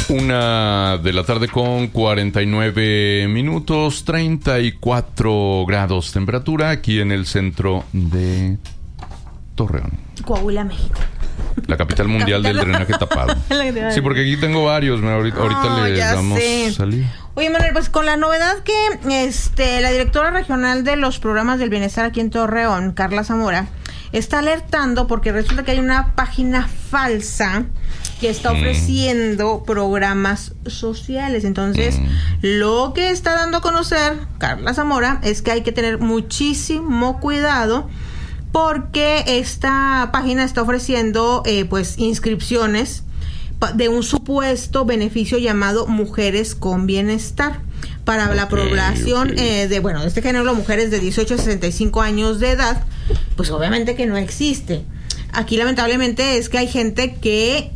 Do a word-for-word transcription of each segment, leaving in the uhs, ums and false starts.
Una de la tarde con cuarenta y nueve minutos, treinta y cuatro grados temperatura aquí en el centro de Torreón, Coahuila, México. La capital mundial capital. del drenaje tapado. Sí, porque aquí tengo varios. Ahorita, ahorita oh, les damos salir. Oye, Manuel, pues con la novedad que este la directora regional de los programas del bienestar aquí en Torreón, Carla Zamora, está alertando porque resulta que hay una página falsa que está ofreciendo mm. programas sociales. Entonces, mm. lo que está dando a conocer Carla Zamora es que hay que tener muchísimo cuidado porque esta página está ofreciendo eh, pues inscripciones de un supuesto beneficio llamado Mujeres con Bienestar para okay, la población okay. Eh, de, bueno, de este género, mujeres de dieciocho a sesenta y cinco años de edad. Pues obviamente que no existe. Aquí lamentablemente es que hay gente que,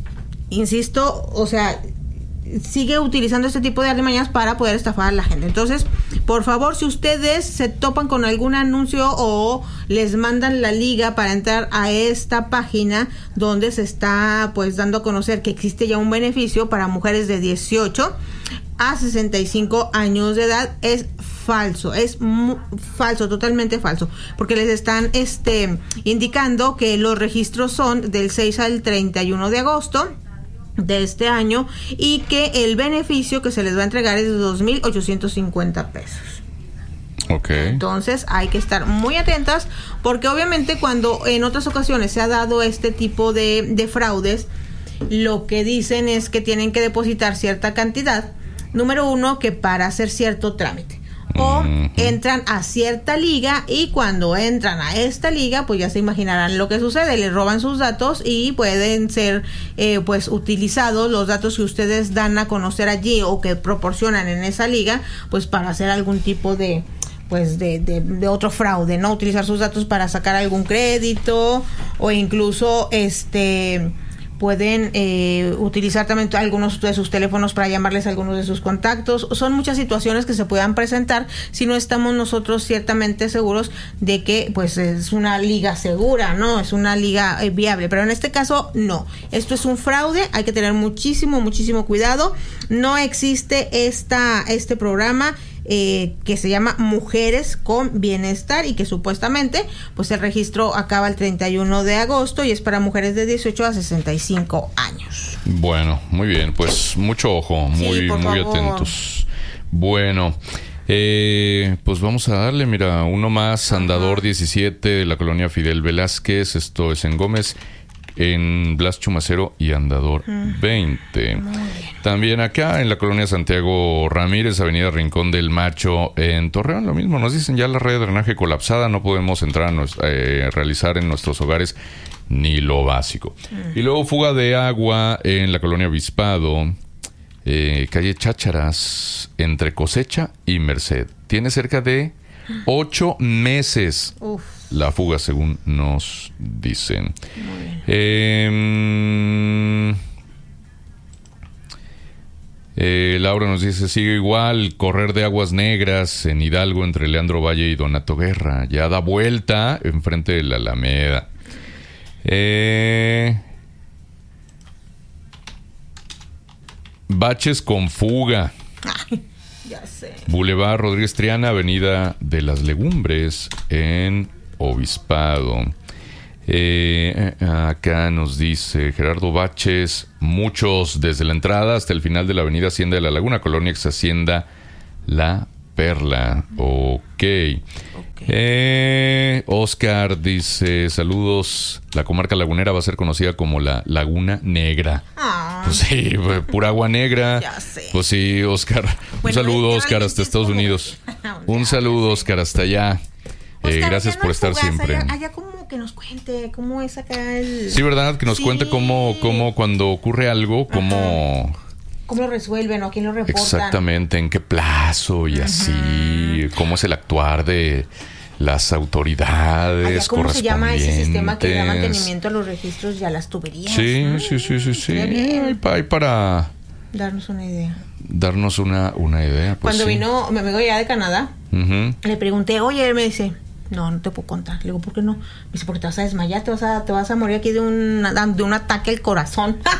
insisto, o sea, sigue utilizando este tipo de artimañas para poder estafar a la gente. Entonces, por favor, si ustedes se topan con algún anuncio o les mandan la liga para entrar a esta página donde se está pues dando a conocer que existe ya un beneficio para mujeres de dieciocho a sesenta y cinco años de edad, es falso, es mu- falso, totalmente falso, porque les están este indicando que los registros son del seis al treinta y uno de agosto de este año y que el beneficio que se les va a entregar es de dos mil ochocientos cincuenta pesos. Okay. Entonces hay que estar muy atentas porque obviamente cuando en otras ocasiones se ha dado este tipo de, de fraudes, lo que dicen es que tienen que depositar cierta cantidad, número uno, que para hacer cierto trámite. O uh-huh. entran a cierta liga y cuando entran a esta liga, pues ya se imaginarán lo que sucede, les roban sus datos y pueden ser eh, pues utilizados los datos que ustedes dan a conocer allí o que proporcionan en esa liga, pues para hacer algún tipo de pues de, de, de otro fraude, ¿no? Utilizar sus datos para sacar algún crédito o incluso este pueden eh, utilizar también algunos de sus teléfonos para llamarles a algunos de sus contactos. Son muchas situaciones que se puedan presentar si no estamos nosotros ciertamente seguros de que pues es una liga segura, ¿no? Es una liga eh, viable, pero en este caso no. Esto es un fraude, hay que tener muchísimo, muchísimo cuidado. No existe esta este programa Eh, que se llama Mujeres con Bienestar y que supuestamente pues el registro acaba el treinta y uno de agosto y es para mujeres de dieciocho a sesenta y cinco años. Bueno, muy bien, pues mucho ojo, muy, sí, muy atentos. Bueno, eh, pues vamos a darle, mira, uno más, Andador diecisiete de la colonia Fidel Velázquez, esto es en Gómez, en Blas Chumacero y Andador veinte. También acá en la colonia Santiago Ramírez, avenida Rincón del Macho, en Torreón, lo mismo. Nos dicen ya la red de drenaje colapsada, no podemos entrar a nuestra, eh, realizar en nuestros hogares ni lo básico. Mm. Y luego fuga de agua en la colonia Obispado, eh, calle Chácharas, entre Cosecha y Merced. Tiene cerca de ocho meses. Uf. La fuga, según nos dicen. Muy bien. Eh, eh, Laura nos dice, sigue igual, correr de aguas negras en Hidalgo entre Leandro Valle y Donato Guerra. Ya da vuelta enfrente de la Alameda. Eh, baches con fuga. Ay, ya sé. Boulevard Rodríguez Triana, avenida de las Legumbres, en Obispado. Eh, acá nos dice Gerardo Baches, muchos desde la entrada hasta el final de la avenida Hacienda de la Laguna, colonia ex Hacienda La Perla. Ok. okay. Eh, Oscar dice, saludos, la comarca lagunera va a ser conocida como la Laguna Negra. Ah. Pues sí, pura agua negra. Ya sé. Pues sí, Oscar. Bueno, un saludo, Oscar, hasta Estados Unidos. Un saludo, Oscar, hasta allá. Eh, gracias por estar fugas, siempre. Allá, allá como que nos cuente cómo es acá el... Sí, ¿verdad? Que nos sí. cuente cómo, cómo cuando ocurre algo, cómo... Ajá. ¿Cómo lo resuelven o quién lo reportan? Exactamente, en qué plazo y uh-huh. así. Cómo es el actuar de las autoridades allá, ¿cómo correspondientes? ¿Cómo se llama ese sistema que da mantenimiento a los registros y a las tuberías? Sí, ¿no? sí, sí, sí, sí. Hay para... darnos una idea. Darnos una, una idea. Pues Cuando sí. vino mi amigo ya de Canadá, uh-huh. le pregunté, oye, él me dice... No, no te puedo contar. Le digo, ¿por qué no? Me dice, porque te vas a desmayar, te vas a, te vas a morir aquí de un, de un ataque al corazón.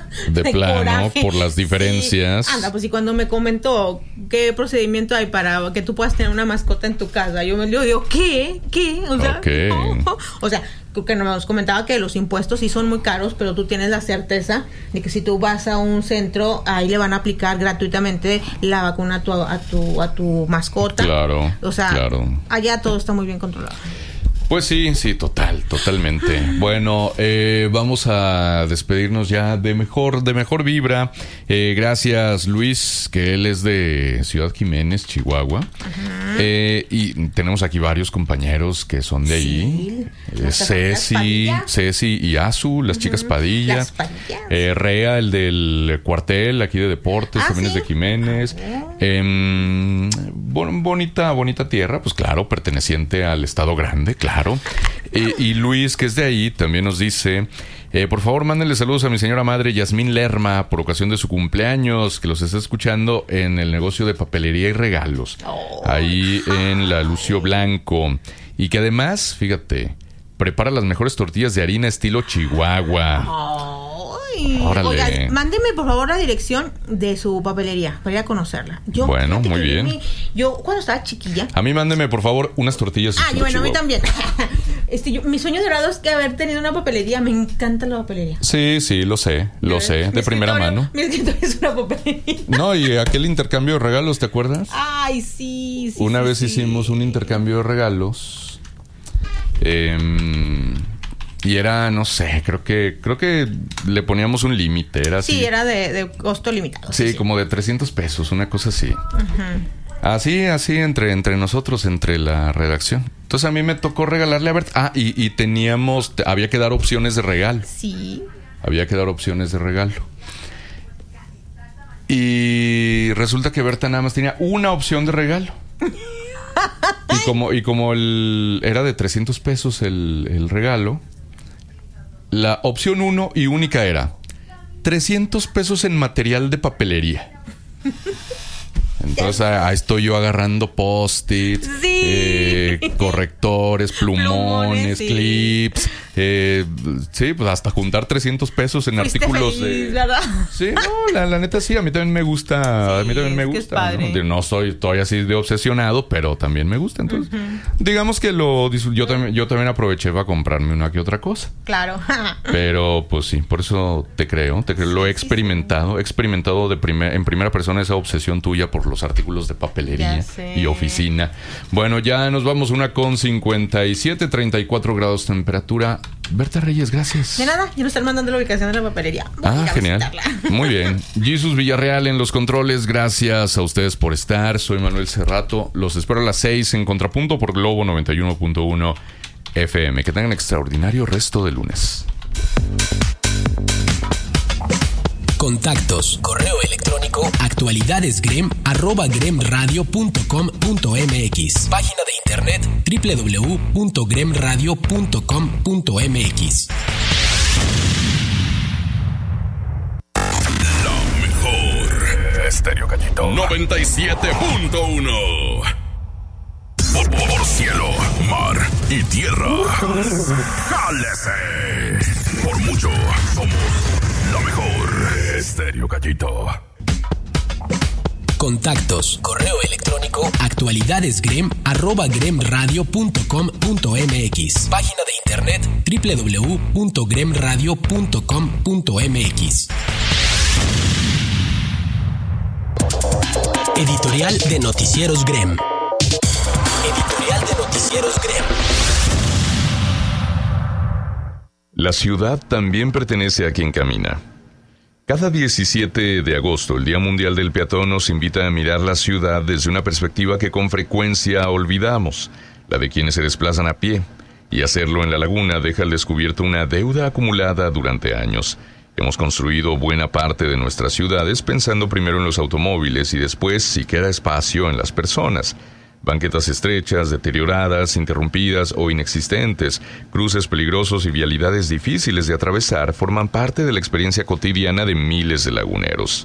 De, de plano, coraje. Por las diferencias. Sí. Anda, pues y cuando me comentó qué procedimiento hay para que tú puedas tener una mascota en tu casa, yo me digo, ¿qué? ¿Qué? O sea, okay. no. O sea, que nos comentaba que los impuestos sí son muy caros, pero tú tienes la certeza de que si tú vas a un centro, ahí le van a aplicar gratuitamente la vacuna a tu, a tu, a tu mascota. Claro. O sea, claro. allá todo está muy bien controlado. Pues sí, sí, total, totalmente. Bueno, eh, vamos a despedirnos ya de mejor, de mejor vibra. Eh, gracias, Luis, que él es de Ciudad Jiménez, Chihuahua. Uh-huh. Eh, y tenemos aquí varios compañeros que son de ahí. Sí, eh, Ceci, Ceci y Azu, las uh-huh. chicas Padilla. Las Padillas. Eh, Rea, el del cuartel aquí de deportes, ah, también ¿sí? es de Jiménez. Uh-huh. Eh, bon, bonita, bonita tierra, pues claro, perteneciente al Estado Grande, claro. Claro. Eh, y Luis, que es de ahí, también nos dice, eh, por favor, mándenle saludos a mi señora madre Yasmín Lerma por ocasión de su cumpleaños, que los está escuchando en el negocio de papelería y regalos, oh. ahí en la Lucio Blanco. Y que además, fíjate, prepara las mejores tortillas de harina estilo Chihuahua. Oh. Órale. Oiga, mándeme por favor la dirección de su papelería para ir a conocerla. Yo, bueno, muy bien. Mi, yo cuando estaba chiquilla. A mí mándeme por favor unas tortillas. Ah, y bueno, a mí también. este, yo, mi sueño dorado es que haber tenido una papelería. Me encanta la papelería. Sí, sí, lo sé, lo sé, de, de primera mano. Mi escritorio es una papelería. No, y aquel intercambio de regalos, ¿te acuerdas? Ay, sí, sí. Una sí, vez sí. hicimos un intercambio de regalos. Eh, Y era, no sé, creo que creo que le poníamos un límite. Era así. Sí, era de, de costo limitado. Sí, sí, como de trescientos pesos, una cosa así. Uh-huh. Así, así, entre, entre nosotros, entre la redacción. Entonces a mí me tocó regalarle a Berta. Ah, y, y teníamos, había que dar opciones de regalo. Sí. Había que dar opciones de regalo. Y resulta que Berta nada más tenía una opción de regalo. y como, y como el, era de trescientos pesos el, el regalo, la opción uno y única era trescientos pesos en material de papelería. Entonces ahí estoy yo agarrando post-its, sí. eh, correctores, plumones, plumones sí. clips. Eh, sí, pues hasta juntar trescientos pesos en Fuiste artículos. Feliz, eh, ¿verdad? Sí, no, la, la neta sí, a mí también me gusta. Sí, a mí también me gusta. ¿no? no soy, estoy así de obsesionado, pero también me gusta. Entonces, uh-huh. digamos que lo yo también, yo también aproveché para comprarme una que otra cosa. Claro. Pero pues sí, por eso te creo, te creo. Lo he experimentado, he experimentado de primer, en primera persona esa obsesión tuya por los artículos de papelería y oficina. Bueno, ya nos vamos una con cincuenta y siete, treinta y cuatro grados temperatura. Berta Reyes, gracias. De nada, ya nos están mandando la ubicación de la papelería. Voy ah, genial. Muy bien. Jesús Villarreal en los controles, gracias a ustedes por estar. Soy Manuel Cerrato. Los espero a las seis en Contrapunto por Globo noventa y uno punto uno F M. Que tengan extraordinario resto de lunes. Contactos, correo electrónico, actualidadesgrem, arroba gremradio punto com punto mx. Página de internet, doble u doble u doble u punto gremradio punto com punto mx. La mejor. Estéreo Gallito. noventa y siete punto uno. Por, por cielo, mar y tierra. ¡Jálese! Por mucho, somos la mejor. Estéreo Gallito. Contactos, correo electrónico, actualidadesgrem, arroba gremradio punto com punto mx. Página de internet, doble u doble u doble u punto gremradio punto com punto mx. Editorial de Noticieros Grem. Editorial de Noticieros Grem. La ciudad también pertenece a quien camina. Cada diecisiete de agosto, el Día Mundial del Peatón nos invita a mirar la ciudad desde una perspectiva que con frecuencia olvidamos, la de quienes se desplazan a pie. Y hacerlo en la laguna deja al descubierto una deuda acumulada durante años. Hemos construido buena parte de nuestras ciudades pensando primero en los automóviles y después, si queda espacio, en las personas. Banquetas estrechas, deterioradas, interrumpidas o inexistentes, cruces peligrosos y vialidades difíciles de atravesar forman parte de la experiencia cotidiana de miles de laguneros.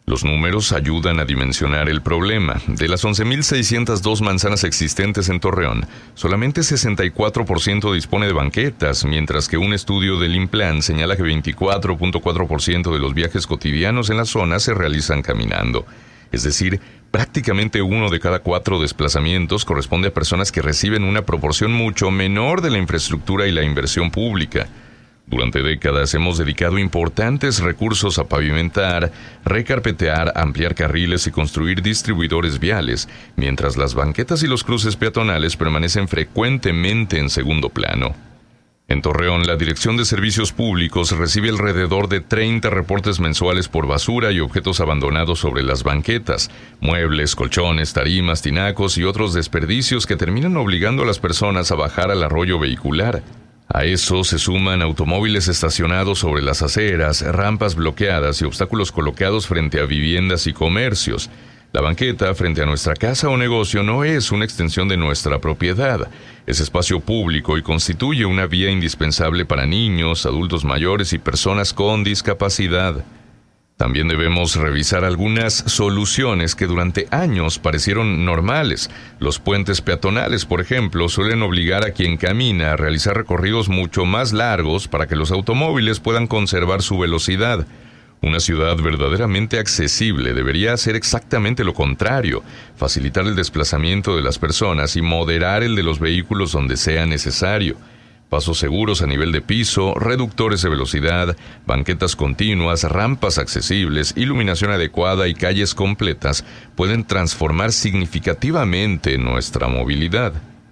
Los números ayudan a dimensionar el problema. De las once mil seiscientas dos manzanas existentes en Torreón, solamente sesenta y cuatro por ciento dispone de banquetas, mientras que un estudio del Implan señala que veinticuatro punto cuatro por ciento de los viajes cotidianos en la zona se realizan caminando. Es decir, prácticamente uno de cada cuatro desplazamientos corresponde a personas que reciben una proporción mucho menor de la infraestructura y la inversión pública. Durante décadas hemos dedicado importantes recursos a pavimentar, recarpetear, ampliar carriles y construir distribuidores viales, mientras las banquetas y los cruces peatonales permanecen frecuentemente en segundo plano. En Torreón, la Dirección de Servicios Públicos recibe alrededor de treinta reportes mensuales por basura y objetos abandonados sobre las banquetas, muebles, colchones, tarimas, tinacos y otros desperdicios que terminan obligando a las personas a bajar al arroyo vehicular. A eso se suman automóviles estacionados sobre las aceras, rampas bloqueadas y obstáculos colocados frente a viviendas y comercios. La banqueta frente a nuestra casa o negocio no es una extensión de nuestra propiedad. Es espacio público y constituye una vía indispensable para niños, adultos mayores y personas con discapacidad. También debemos revisar algunas soluciones que durante años parecieron normales. Los puentes peatonales, por ejemplo, suelen obligar a quien camina a realizar recorridos mucho más largos para que los automóviles puedan conservar su velocidad. Una ciudad verdaderamente accesible debería hacer exactamente lo contrario, facilitar el desplazamiento de las personas y moderar el de los vehículos donde sea necesario. Pasos seguros a nivel de piso, reductores de velocidad, banquetas continuas, rampas accesibles, iluminación adecuada y calles completas pueden transformar significativamente nuestra movilidad.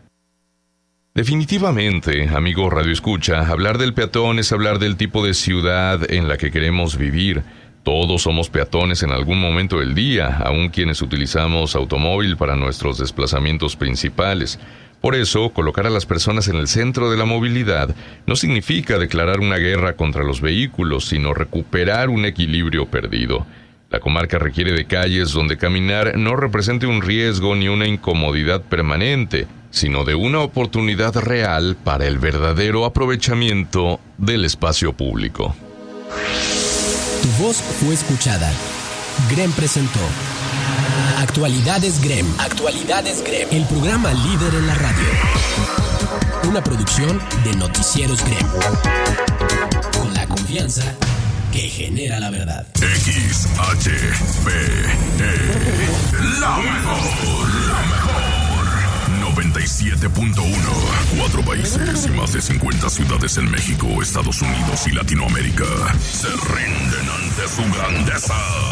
Definitivamente, amigo Radio Escucha, hablar del peatón es hablar del tipo de ciudad en la que queremos vivir. Todos somos peatones en algún momento del día, aun quienes utilizamos automóvil para nuestros desplazamientos principales. Por eso, colocar a las personas en el centro de la movilidad no significa declarar una guerra contra los vehículos, sino recuperar un equilibrio perdido. La comarca requiere de calles donde caminar no represente un riesgo ni una incomodidad permanente, sino de una oportunidad real para el verdadero aprovechamiento del espacio público. Tu voz fue escuchada. Grem presentó Actualidades Grem. Actualidades Grem. El programa líder en la radio. Una producción de Noticieros Grem. Con la confianza que genera la verdad. X H B E. La mejor. La mejor. noventa y siete punto uno. Cuatro países y más de cincuenta ciudades en México, Estados Unidos y Latinoamérica se rinden ante su grandeza.